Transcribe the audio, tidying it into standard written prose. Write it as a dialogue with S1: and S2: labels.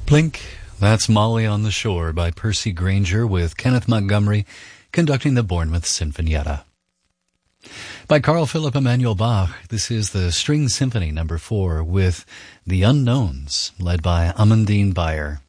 S1: Plink, that's Molly on the Shore by Percy Grainger with Kenneth Montgomery conducting the Bournemouth Sinfonietta. By Carl Philipp Emanuel Bach, this is the String Symphony No. 4 with The Unknowns, led by Amandine Bayer.